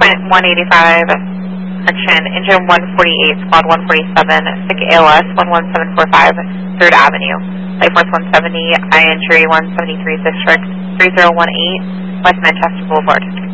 185, correction, engine 148, squad 147, SIC ALS 11745, 3rd Avenue, Light Force 170, I entry 173 District 3018, West Manchester Boulevard.